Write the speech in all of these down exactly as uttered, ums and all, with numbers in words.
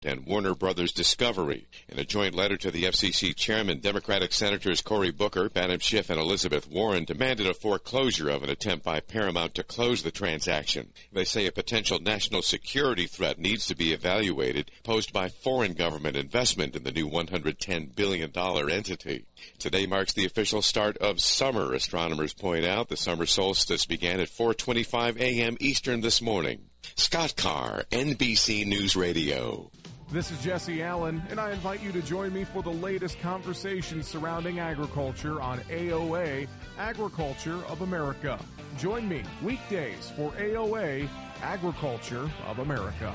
and Warner Brothers Discovery. In a joint letter to the F C C chairman, Democratic Senators Cory Booker, Adam Schiff, and Elizabeth Warren demanded a foreclosure of an attempt by Paramount to close the transaction. They say a potential national security threat needs to be evaluated, posed by foreign government investment in the new one hundred ten billion dollars entity. Today marks the official start of summer, astronomers point out. The summer solstice began at four twenty-five a.m. Eastern this morning. Scott Carr, N B C News Radio. This is Jesse Allen, and I invite you to join me for the latest conversations surrounding agriculture on A O A, Agriculture of America. Join me weekdays for A O A, Agriculture of America.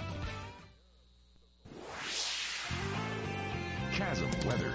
Chasm weather.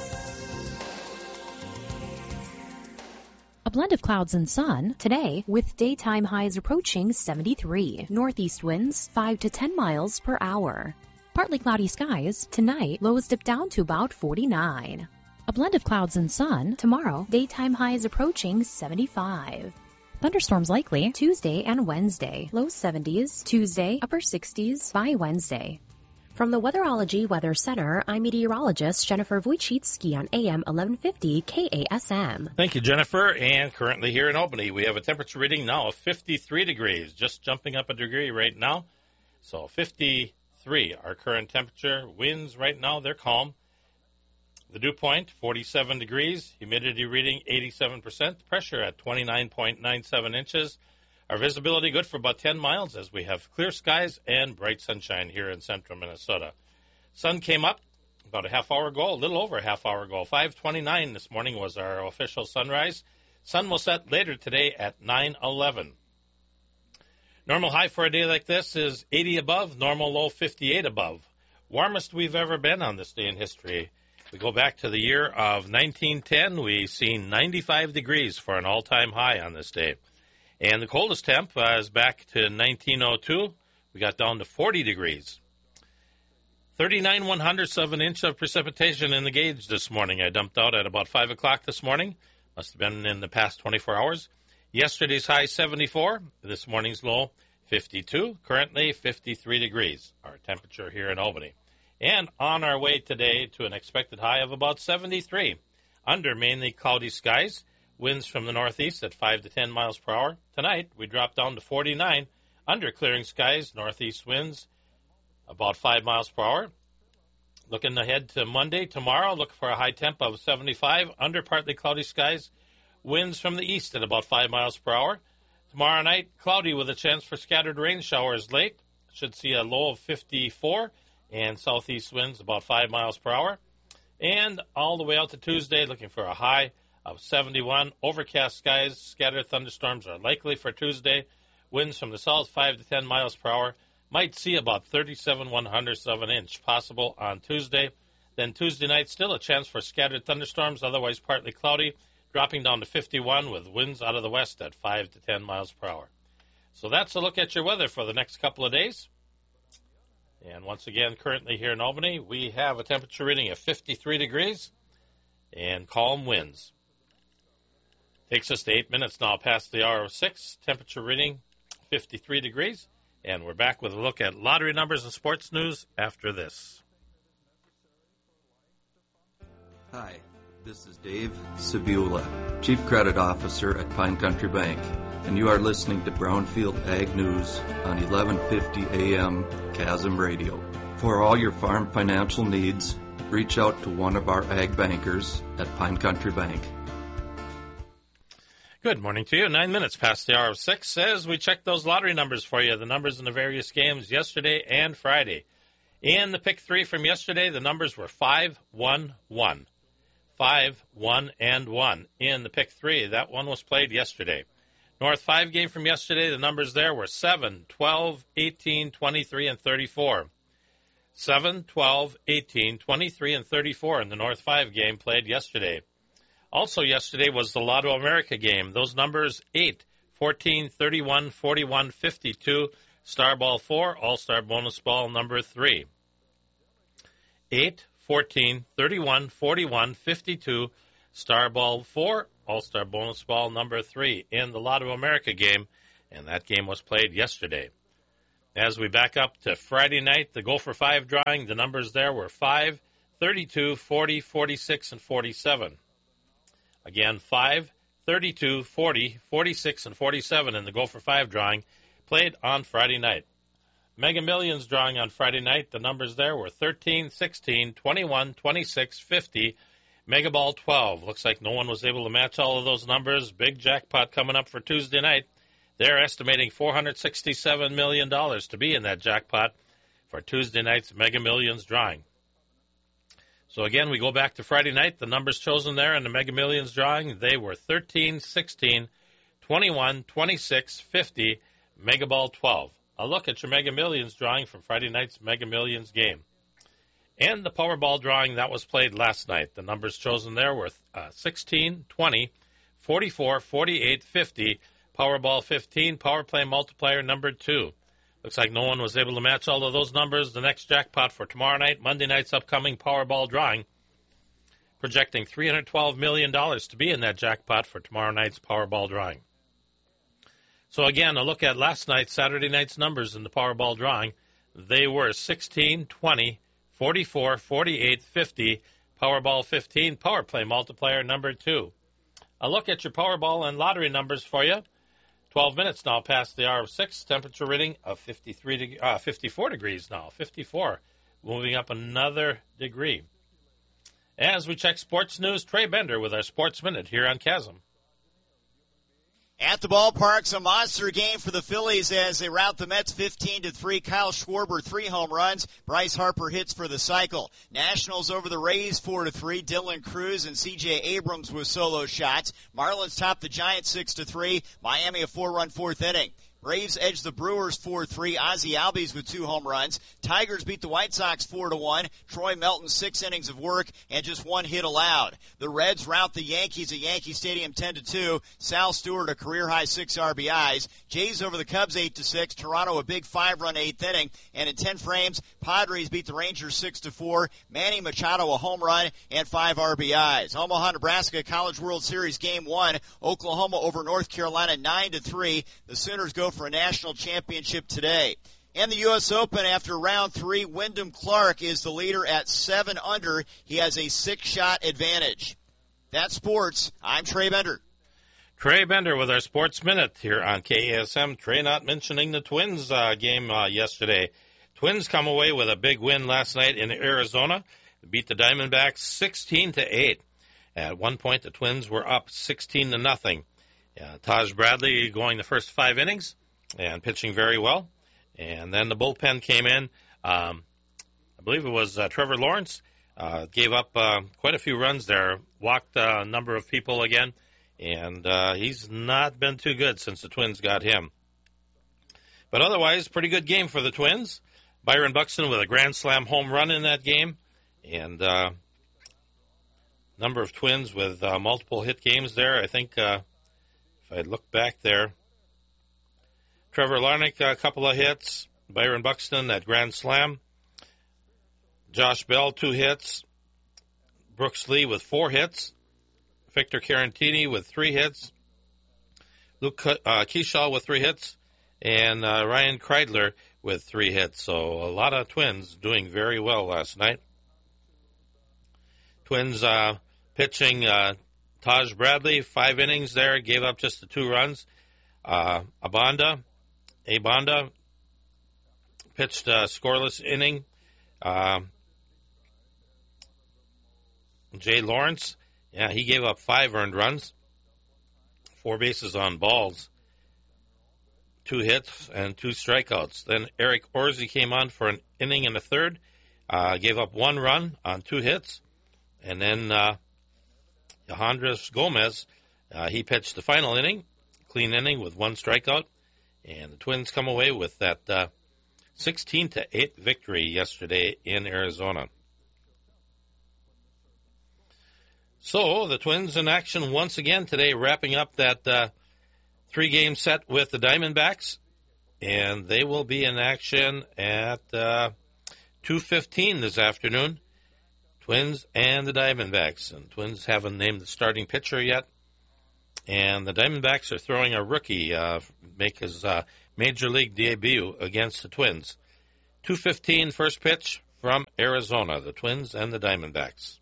A blend of clouds and sun today with daytime highs approaching seventy-three. Northeast winds five to ten miles per hour. Partly cloudy skies tonight, lows dip down to about forty-nine. A blend of clouds and sun tomorrow, daytime highs approaching seventy-five. Thunderstorms likely Tuesday and Wednesday, low seventies, Tuesday, upper sixties by Wednesday. From the Weatherology Weather Center, I'm meteorologist Jennifer Wojcicki on A M eleven fifty K A S M. Thank you, Jennifer. And currently here in Albany, we have a temperature reading now of fifty-three degrees, just jumping up a degree right now. So fifty-three, our current temperature. Winds right now, they're calm. The dew point, forty-seven degrees. Humidity reading, eighty-seven percent. Pressure at twenty-nine point nine seven inches. Our visibility good for about ten miles as we have clear skies and bright sunshine here in central Minnesota. Sun came up about a half hour ago, a little over a half hour ago. five twenty-nine this morning was our official sunrise. Sun will set later today at nine eleven. Normal high for a day like this is eighty above, normal low fifty-eight above. Warmest we've ever been on this day in history. We go back to the year of nineteen ten. We seen ninety-five degrees for an all-time high on this day. And the coldest temp uh, is back to nineteen oh two. We got down to forty degrees. thirty-nine one hundredths of an inch of precipitation in the gauge this morning. I dumped out at about five o'clock this morning. Must have been in the past twenty-four hours. Yesterday's high, seventy-four. This morning's low, fifty-two. Currently, fifty-three degrees, our temperature here in Albany. And on our way today to an expected high of about seventy-three. Under mainly cloudy skies. Winds from the northeast at five to ten miles per hour. Tonight, we drop down to forty-nine. Under clearing skies, northeast winds about five miles per hour. Looking ahead to Monday, tomorrow, look for a high temp of seventy-five. Under partly cloudy skies, winds from the east at about five miles per hour. Tomorrow night, cloudy with a chance for scattered rain showers late. Should see a low of fifty-four and southeast winds about five miles per hour. And all the way out to Tuesday, looking for a high of seventy-one. Overcast skies, scattered thunderstorms are likely for Tuesday. Winds from the south, five to ten miles per hour. Might see about thirty-seven one hundredths of an inch possible on Tuesday. Then Tuesday night, still a chance for scattered thunderstorms, otherwise partly cloudy, dropping down to fifty-one with winds out of the west at five to ten miles per hour. So that's a look at your weather for the next couple of days. And once again, currently here in Albany, we have a temperature reading of fifty-three degrees and calm winds. Takes us to eight minutes now past the hour of six. Temperature reading fifty-three degrees. And we're back with a look at lottery numbers and sports news after this. Hi, this is Dave Sabula, Chief Credit Officer at Pine Country Bank, and you are listening to Brownfield Ag News on eleven fifty A M Chasm Radio. For all your farm financial needs, reach out to one of our ag bankers at Pine Country Bank. Good morning to you. Nine minutes past the hour of six as we check those lottery numbers for you, the numbers in the various games yesterday and Friday. In the pick three from yesterday, the numbers were five, one, one. five, one, and one. In the pick three, that one was played yesterday. North five game from yesterday, the numbers there were seven, twelve, eighteen, twenty-three, and thirty-four. seven, twelve, eighteen, twenty-three, and thirty-four in the North five game played yesterday. Also yesterday was the Lotto America game. Those numbers, eight, fourteen, thirty-one, forty-one, fifty-two, Star Ball four, All-Star Bonus Ball number three. eight, fourteen, thirty-one, forty-one, fifty-two, Star Ball four, All-Star Bonus Ball number three in the Lotto America game, and that game was played yesterday. As we back up to Friday night, the Go for Five drawing, the numbers there were five, thirty-two, forty, forty-six, and forty-seven. Again, five, thirty-two, forty, forty-six, and forty-seven in the Go for Five drawing, played on Friday night. Mega Millions drawing on Friday night, the numbers there were thirteen, sixteen, twenty-one, twenty-six, fifty, Mega Ball twelve. Looks like no one was able to match all of those numbers. Big jackpot coming up for Tuesday night. They're estimating four hundred sixty-seven million dollars to be in that jackpot for Tuesday night's Mega Millions drawing. So again, we go back to Friday night. The numbers chosen there in the Mega Millions drawing, they were thirteen, sixteen, twenty-one, twenty-six, fifty, Mega Ball twelve. A look at your Mega Millions drawing from Friday night's Mega Millions game. And the Powerball drawing that was played last night. The numbers chosen there were uh, sixteen, twenty, forty-four, forty-eight, fifty, Powerball fifteen, Power Play Multiplier number two. Looks like no one was able to match all of those numbers. The next jackpot for tomorrow night, Monday night's upcoming Powerball drawing, projecting three hundred twelve million dollars to be in that jackpot for tomorrow night's Powerball drawing. So again, a look at last night's, Saturday night's numbers in the Powerball drawing. They were sixteen, twenty, forty-four, forty-eight, fifty, Powerball fifteen, Power Play Multiplier number two. A look at your Powerball and lottery numbers for you. twelve minutes now past the hour of six. Temperature reading of fifty-three, uh, fifty-four degrees now. fifty-four, moving up another degree. As we check sports news, Trey Bender with our Sports Minute here on Chasm. At the ballpark, a monster game for the Phillies as they rout the Mets fifteen to three. Kyle Schwarber, three home runs. Bryce Harper hits for the cycle. Nationals over the Rays four to three. Dylan Cruz and C J Abrams with solo shots. Marlins top the Giants six to three. Miami a four-run fourth inning. Braves edge the Brewers four three. Ozzie Albies with two home runs. Tigers beat the White Sox four to one. Troy Melton six innings of work and just one hit allowed. The Reds rout the Yankees at Yankee Stadium ten to two. Sal Stewart a career-high six R B Is. Jays over the Cubs eight to six. Toronto a big five-run eighth inning. And in ten frames, Padres beat the Rangers six to four. Manny Machado a home run and five R B Is. Omaha, Nebraska College World Series Game one. Oklahoma over North Carolina nine to three. The Sooners go for a national championship today. And the U S Open after round three, Wyndham Clark is the leader at seven under. He has a six-shot advantage. That's sports. I'm Trey Bender. Trey Bender with our Sports Minute here on K A S M. Trey not mentioning the Twins uh, game uh, yesterday. Twins come away with a big win last night in Arizona. They beat the Diamondbacks sixteen to eight. At one point, the Twins were up sixteen to nothing. Uh, Taj Bradley going the first five innings and pitching very well. And then the bullpen came in. Um, I believe it was uh, Trevor Lawrence. Uh, gave up uh, quite a few runs there. Walked uh, a number of people again. And uh, he's not been too good since the Twins got him. But otherwise, pretty good game for the Twins. Byron Buxton with a grand slam home run in that game. And uh, number of Twins with uh, multiple hit games there. I think uh, if I look back there, Trevor Larnach, a couple of hits. Byron Buxton, that grand slam. Josh Bell, two hits. Brooks Lee with four hits. Victor Carantini with three hits. Luke uh, Keyshaw with three hits. And uh, Ryan Kreidler with three hits. So a lot of Twins doing very well last night. Twins uh, pitching uh, Taj Bradley, five innings there, gave up just the two runs. Uh, Abanda, Abanda pitched a scoreless inning. Uh, Jay Lawrence, yeah, he gave up five earned runs, four bases on balls, two hits, and two strikeouts. Then Eric Orsi came on for an inning and a third, uh, gave up one run on two hits. And then uh, Alejandro Gomez, uh, he pitched the final inning, clean inning with one strikeout. And the Twins come away with that uh, sixteen to eight victory yesterday in Arizona. So the Twins in action once again today, wrapping up that uh, three-game set with the Diamondbacks. And they will be in action at uh, two fifteen this afternoon. Twins and the Diamondbacks. And Twins haven't named the starting pitcher yet. And the Diamondbacks are throwing a rookie, uh, make his uh, Major League debut against the Twins. two fifteen first pitch from Arizona, the Twins and the Diamondbacks.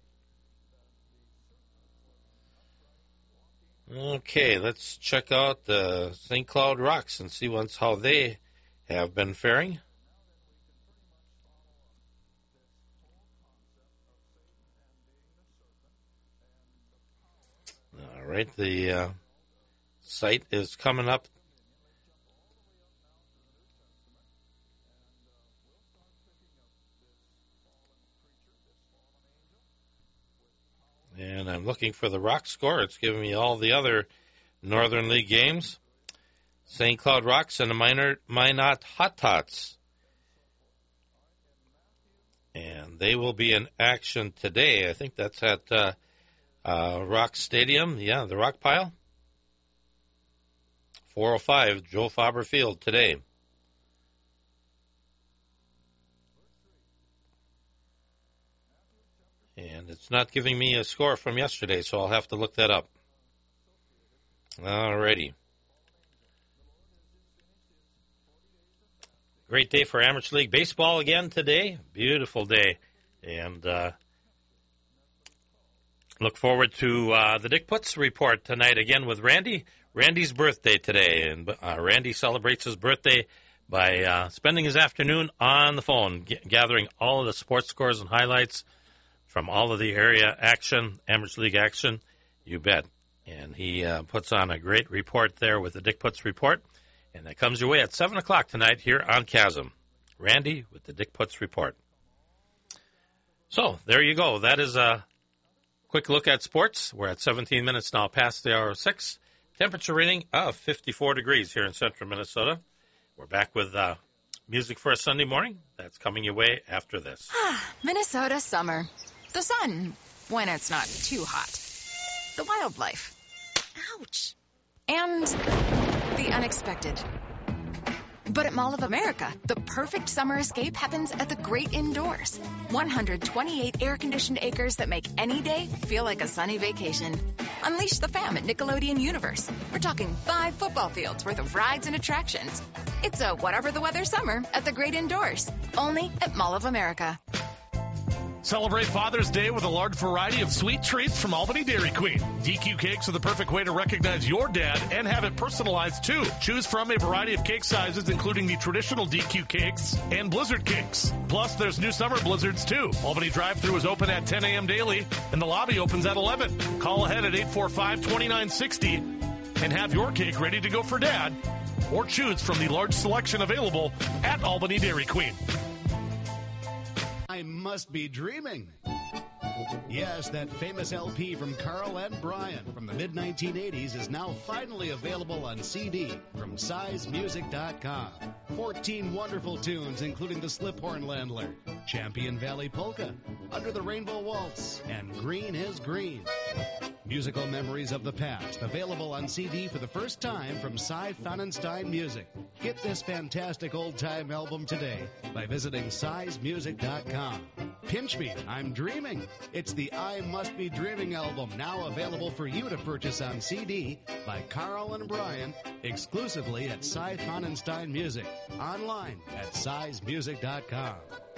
Okay, let's check out the Saint Cloud Rocks and see once how they have been faring. All right, the uh, site is coming up. And I'm looking for the Rock score. It's giving me all the other Northern League games. Saint Cloud Rocks and the Minor, Minot Hot Tots. And they will be in action today. I think that's at uh, uh, Rock Stadium. Yeah, the Rock Pile. four oh five, Joe Faber Field today. And it's not giving me a score from yesterday, so I'll have to look that up. All righty. Great day for Amateur League Baseball again today. Beautiful day. And uh, look forward to uh, the Dick Putz report tonight again with Randy. Randy's birthday today. And uh, Randy celebrates his birthday by uh, spending his afternoon on the phone, g- gathering all of the sports scores and highlights from all of the area action, Amateur League action, you bet. And he uh, puts on a great report there with the Dick Putz report. And that comes your way at seven o'clock tonight here on Chasm. Randy with the Dick Putz report. So, there you go. That is a quick look at sports. We're at seventeen minutes now past the hour of six. Temperature reading of fifty-four degrees here in central Minnesota. We're back with uh, music for a Sunday morning. That's coming your way after this. Minnesota summer. The sun, when it's not too hot. The wildlife. Ouch. And the unexpected. But at Mall of America, the perfect summer escape happens at the great indoors. one hundred twenty-eight air-conditioned acres that make any day feel like a sunny vacation. Unleash the fam at Nickelodeon Universe. We're talking five football fields worth of rides and attractions. It's a whatever the weather summer at the great indoors. Only at Mall of America. Celebrate Father's Day with a large variety of sweet treats from Albany Dairy Queen. D Q cakes are the perfect way to recognize your dad and have it personalized too. Choose from a variety of cake sizes, including the traditional D Q cakes and blizzard cakes. Plus, there's new summer blizzards too. Albany drive-thru is open at ten a.m. daily, and the lobby opens at eleven. Call ahead at eight four five, two nine six zero and have your cake ready to go for dad, or choose from the large selection available at Albany Dairy Queen. I must be dreaming. Yes, that famous L P from Carl and Brian from the mid nineteen eighties is now finally available on C D from size music dot com. fourteen wonderful tunes, including the Sliphorn Landler, Champion Valley Polka, Under the Rainbow Waltz, and Green is Green. Musical memories of the past, available on C D for the first time from Cy Pfannenstein Music. Get this fantastic old-time album today by visiting size music dot com. Pinch Me, I'm Dreaming. It's the I Must Be Dreaming album, now available for you to purchase on C D by Carl and Brian, exclusively at Cy Pfannenstein Music. Online at size music dot com.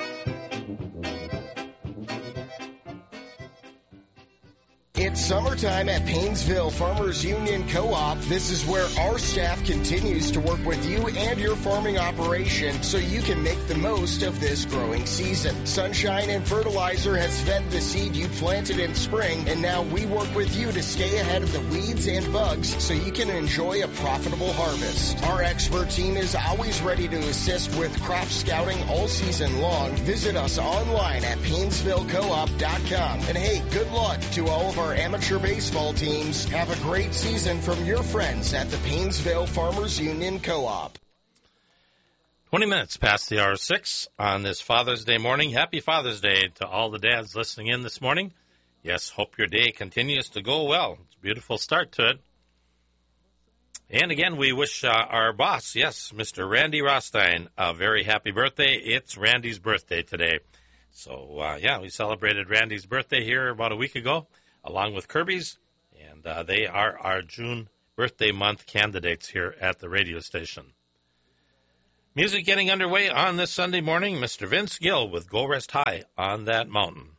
It's summertime at Painesville Farmers Union Co-op. This is where our staff continues to work with you and your farming operation so you can make the most of this growing season. Sunshine and Fertilizer has fed the seed you planted in spring, and now we work with you to stay ahead of the weeds and bugs so you can enjoy a profitable harvest. Our expert team is always ready to assist with crop scouting all season long. Visit us online at painesville co op dot com. And hey, good luck to all of our amateur baseball teams. Have a great season from your friends at the Painesville Farmers Union Co-op. twenty minutes past the hour six on this Father's Day morning. Happy Father's Day to all the dads listening in this morning. Yes, hope your day continues to go well. It's a beautiful start to it. And again, we wish uh, our boss, yes, Mister Randy Rothstein, a very happy birthday. It's Randy's birthday today. So, uh, yeah, we celebrated Randy's birthday here about a week ago, along with Kirby's, and uh, they are our June birthday month candidates here at the radio station. Music getting underway on this Sunday morning. Mister Vince Gill with Go Rest High on That Mountain.